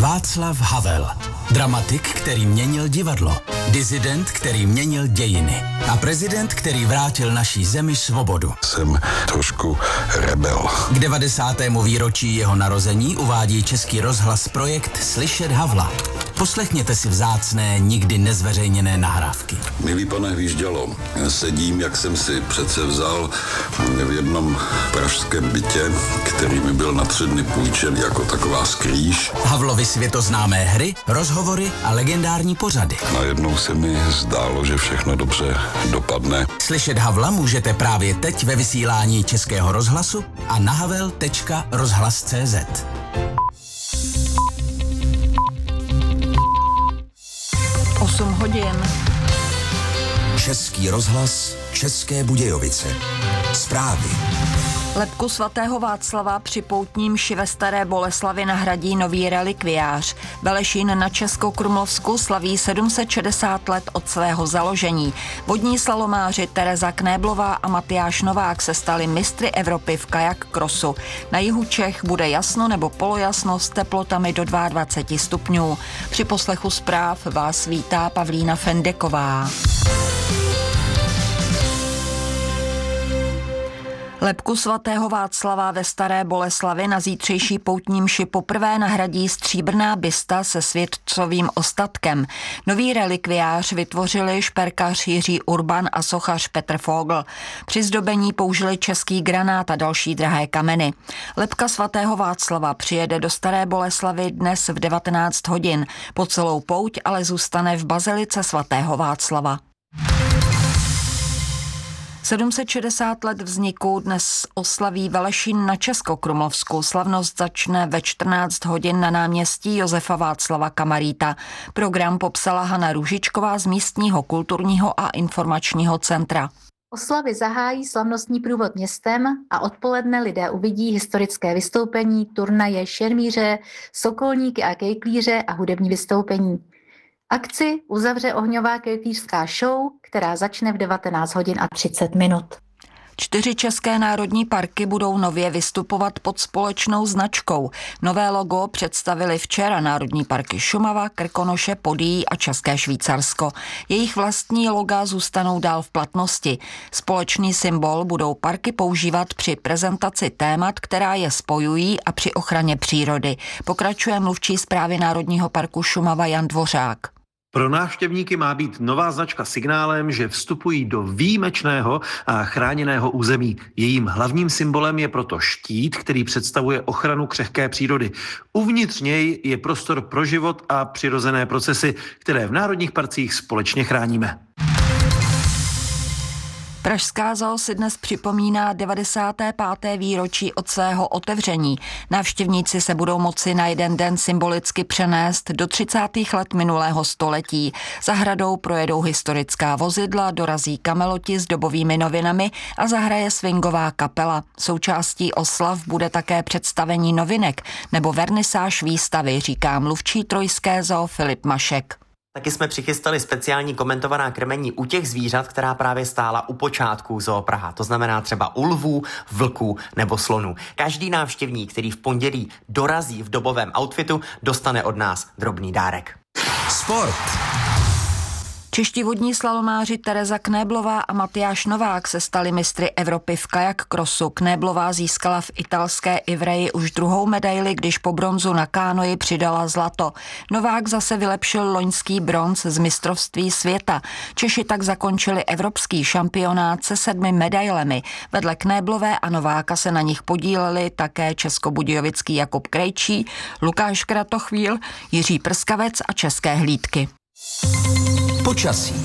Václav Havel. Dramatik, který měnil divadlo. Disident, který měnil dějiny. A prezident, který vrátil naší zemi svobodu. Jsem trošku rebel. K 90. výročí jeho narození uvádí Český rozhlas projekt Slyšet Havla. Poslechněte si vzácné, nikdy nezveřejněné nahrávky. Milý pane Hvíždělo, sedím, jak jsem si přece vzal v jednom pražském bytě, který mi byl na 3 dny půjčen jako taková skrýš. Havlovy světoznámé hry, rozhovory a legendární pořady. Najednou se mi zdálo, že všechno dobře dopadne. Slyšet Havla můžete právě teď ve vysílání Českého rozhlasu a na havel.rozhlas.cz. Hodin. Český rozhlas, České Budějovice. Zprávy. Lebku svatého Václava při poutní mši ve Staré Boleslavi nahradí nový relikviář. Velešín na Českokrumlovsku slaví 760 let od svého založení. Vodní slalomáři Tereza Knéblová a Matyáš Novák se stali mistry Evropy v kajak krosu. Na jihu Čech bude jasno nebo polojasno s teplotami do 22 stupňů. Při poslechu zpráv vás vítá Pavlína Fendeková. Lebku svatého Václava ve Staré Boleslavi na zítřejší poutní mši poprvé nahradí stříbrná bysta se světcovým ostatkem. Nový relikviář vytvořili šperkař Jiří Urban a sochař Petr Fogl. Při zdobení použili český granát a další drahé kameny. Lebka svatého Václava přijede do Staré Boleslavy dnes v 19 hodin. Po celou pouť ale zůstane v bazilice svatého Václava. 760 let vzniku dnes oslaví Velešín na Českokrumlovsku. Slavnost začne ve 14 hodin na náměstí Josefa Václava Kamaríta. Program popsala Hana Růžičková z místního kulturního a informačního centra. Oslavy zahájí slavnostní průvod městem a odpoledne lidé uvidí historické vystoupení, turnaje, šermíře, sokolníky a kejklíře a hudební vystoupení. Akci uzavře ohňová kejklířská show, která začne v 19 hodin a 30 minut. 4 české národní parky budou nově vystupovat pod společnou značkou. Nové logo představili včera národní parky Šumava, Krkonoše, Podyjí a České Švýcarsko. Jejich vlastní loga zůstanou dál v platnosti. Společný symbol budou parky používat při prezentaci témat, která je spojují a při ochraně přírody. Pokračuje mluvčí správy Národního parku Šumava Jan Dvořák. Pro návštěvníky má být nová značka signálem, že vstupují do výjimečného a chráněného území. Jejím hlavním symbolem je proto štít, který představuje ochranu křehké přírody. Uvnitř něj je prostor pro život a přirozené procesy, které v národních parcích společně chráníme. Pražská zoo si dnes připomíná 95. výročí od svého otevření. Návštěvníci se budou moci na jeden den symbolicky přenést do 30. let minulého století. Zahradou projedou historická vozidla, dorazí kameloti s dobovými novinami a zahraje swingová kapela. Součástí oslav bude také představení novinek nebo vernisáž výstavy, říká mluvčí trojské zoo Filip Mašek. Taky jsme přichystali speciální komentovaná krmení u těch zvířat, která právě stála u počátku Zoo Praha. To znamená třeba u lvů, vlků nebo slonů. Každý návštěvník, který v pondělí dorazí v dobovém outfitu, dostane od nás drobný dárek. Sport. Čeští vodní slalomáři Tereza Knéblová a Matyáš Novák se stali mistry Evropy v kajak krosu. Knéblová získala v italské Ivreji už 2. medaili, když po bronzu na kánoji přidala zlato. Novák zase vylepšil loňský bronz z mistrovství světa. Češi tak zakončili evropský šampionát se 7 medailemi. Vedle Knéblové a Nováka se na nich podíleli také českobudějovický Jakub Krejčí, Lukáš Kratochvíl, Jiří Prskavec a české hlídky. Počasí.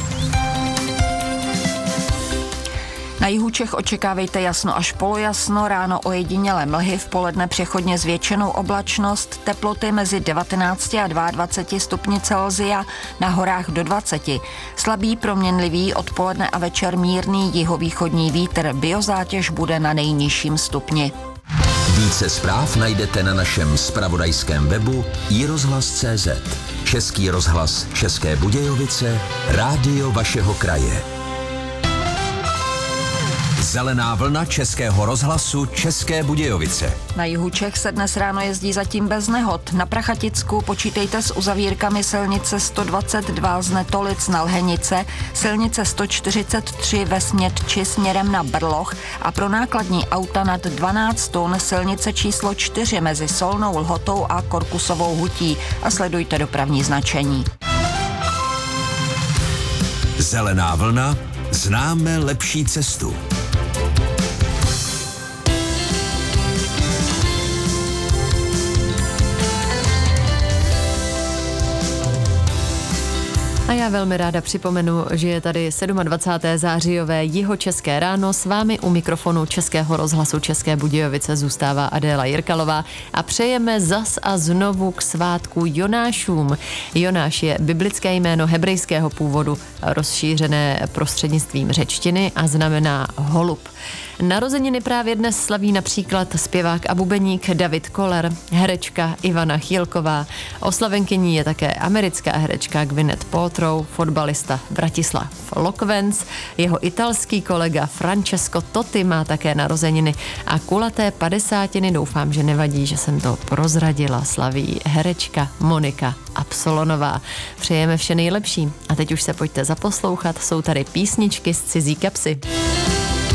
Na jihu Čech očekávejte jasno až polojasno, ráno ojedinělé mlhy, v poledne přechodně zvětšenou oblačnost, teploty mezi 19 a 22 stupni Celsia, na horách do 20. Slabý proměnlivý odpoledne a večer mírný jihovýchodní vítr, biozátěž bude na nejnižším stupni. Více zpráv najdete na našem zpravodajském webu iRozhlas.cz. Český rozhlas České Budějovice, rádio vašeho kraje. Zelená vlna Českého rozhlasu České Budějovice. Na jihu Čech se dnes ráno jezdí zatím bez nehod. Na Prachaticku počítejte s uzavírkami silnice 122 z Netolic na Lhenice, silnice 143 ve Smědči směrem na Brloch a pro nákladní auta nad 12 tun silnice číslo 4 mezi Solnou Lhotou a Korkusovou hutí a sledujte dopravní značení. Zelená vlna, známe lepší cestu. A já velmi ráda připomenu, že je tady 27. zářijové jihočeské ráno. S vámi u mikrofonu Českého rozhlasu České Budějovice zůstává Adéla Jirkalová a přejeme zas a znovu k svátku Jonášům. Jonáš je biblické jméno hebrejského původu, rozšířené prostřednictvím řečtiny a znamená holub. Narozeniny právě dnes slaví například zpěvák a bubeník David Koller, herečka Ivana Chýlková. Oslavenkyní je také americká herečka Gwyneth Paltrow, fotbalista Bratislav Lokvenc, jeho italský kolega Francesco Totti má také narozeniny a kulaté 50, doufám, že nevadí, že jsem to prozradila, slaví herečka Monika Absolonová. Přejeme vše nejlepší a teď už se pojďte zaposlouchat, jsou tady písničky z cizí kapsy.